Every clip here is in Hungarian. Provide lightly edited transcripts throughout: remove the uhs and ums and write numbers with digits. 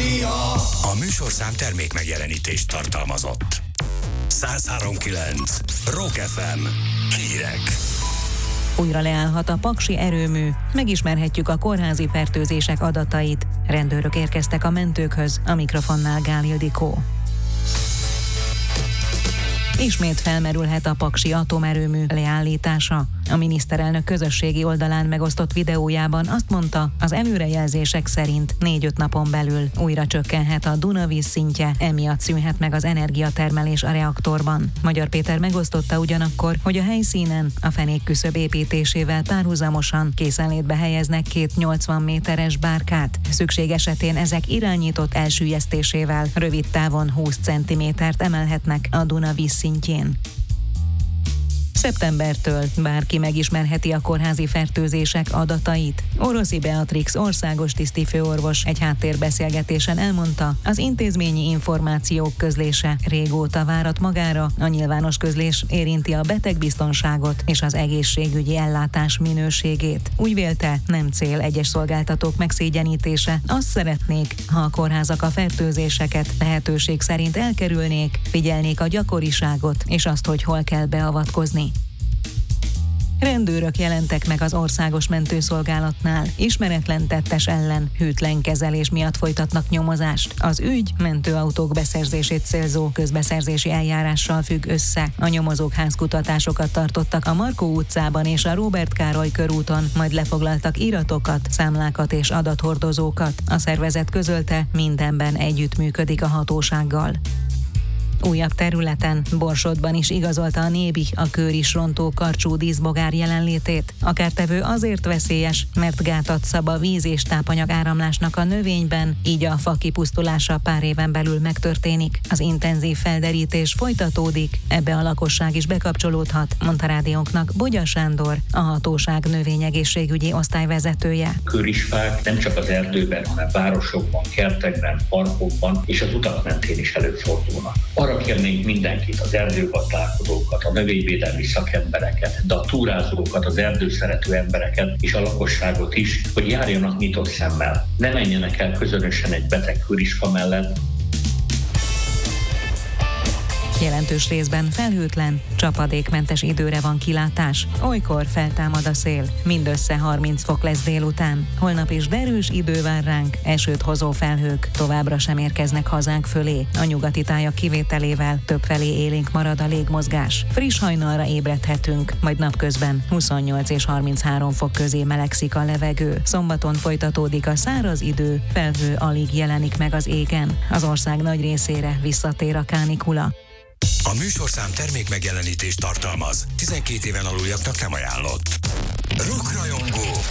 A műsorszám termék megjelenítést tartalmazott. 103.9 Rock FM. Hírek. Újra leállhat a paksi erőmű, megismerhetjük a kórházi fertőzések adatait. Rendőrök érkeztek a mentőkhöz, a mikrofonnál Gál Ildikó. Ismét felmerülhet a paksi atomerőmű leállítása. A miniszterelnök közösségi oldalán megosztott videójában azt mondta, az előrejelzések szerint 4-5 napon belül újra csökkenhet a Duna vízszintje, emiatt szűnhet meg az energiatermelés a reaktorban. Magyar Péter megosztotta ugyanakkor, hogy a helyszínen a fenékküszöb építésével párhuzamosan készenlétbe helyeznek 2 80 méteres bárkát. Szükség esetén ezek irányított elsüllyesztésével rövid távon 20 cm-t emelhetnek a Duna vízszintjén. Szeptembertől bárki megismerheti a kórházi fertőzések adatait. Oroszi Beatrix országos tisztifőorvos egy háttérbeszélgetésen elmondta, az intézményi információk közlése régóta várat magára, a nyilvános közlés érinti a betegbiztonságot és az egészségügyi ellátás minőségét. Úgy vélte, nem cél egyes szolgáltatók megszégyenítése, azt szeretnék, ha a kórházak a fertőzéseket lehetőség szerint elkerülnék, figyelnék a gyakoriságot és azt, hogy hol kell beavatkozni. Rendőrök jelentek meg az országos mentőszolgálatnál. Ismeretlen tettes ellen hűtlen kezelés miatt folytatnak nyomozást. Az ügy mentőautók beszerzését célzó közbeszerzési eljárással függ össze. A nyomozók házkutatásokat tartottak a Markó utcában és a Róbert Károly körúton, majd lefoglaltak iratokat, számlákat és adathordozókat. A szervezet közölte, mindenben együttműködik a hatósággal. Újabb területen, Borsodban is igazolta a Nébi a kőris rontó karcsú díszbogár jelenlétét. A kártevő azért veszélyes, mert gátat szab a víz és tápanyag áramlásnak a növényben, így a fa kipusztulása pár éven belül megtörténik. Az intenzív felderítés folytatódik, ebbe a lakosság is bekapcsolódhat, mondta rádiónknak Bogya Sándor, a hatóság növényegészségügyi osztályvezetője. Kőrisfák nem csak az erdőben, hanem városokban, kertekben, parkokban és az utak mentén is előfordulnak. Arra kérnénk mindenkit, az erdőgazdálkodókat, a növényvédelmi szakembereket, de a túrázókat, az erdőszerető embereket és a lakosságot is, hogy járjanak nyitott szemmel. Ne menjenek el közönösen egy beteg kőriska mellett. Jelentős részben felhőtlen, csapadékmentes időre van kilátás. Olykor feltámad a szél. Mindössze 30 fok lesz délután. Holnap is derűs idő vár ránk, esőt hozó felhők továbbra sem érkeznek hazánk fölé. A nyugati tájak kivételével többfelé élénk marad a légmozgás. Friss hajnalra ébredhetünk, majd napközben 28 és 33 fok közé melegszik a levegő. Szombaton folytatódik a száraz idő, felhő alig jelenik meg az égen. Az ország nagy részére visszatér a kánikula. A műsorszám termék megjelenítést tartalmaz. 12 éven aluljaknak nem ajánlott. Rockrajongók!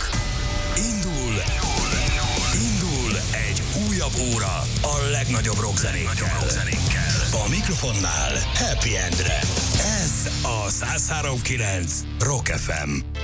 Indul egy újabb óra a legnagyobb rockzenékkel. A mikrofonnál Happy Endre. Ez a 103.9 Rock FM.